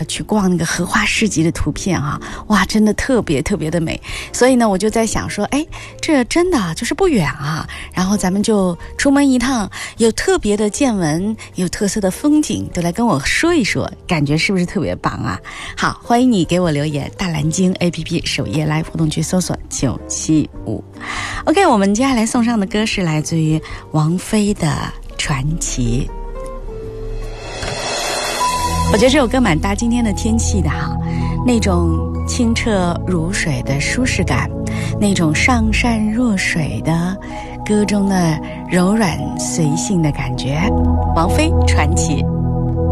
去逛那个荷花市集的图片啊，哇，真的特别特别的美。所以呢，我就在想说，哎，这真的就是不远啊，然后咱们就出门一趟，有特别的见闻，有特色的风景，都来跟我说一说，感觉是不是特别棒啊？好，欢迎你给我留言，大蓝鲸 APP 首页来互动区搜索975。OK， 我们接下来送上的歌是来自于王菲的《传奇》。我觉得这首歌蛮搭今天的天气的哈，那种清澈如水的舒适感，那种上善若水的歌中的柔软随性的感觉。王菲《传奇》。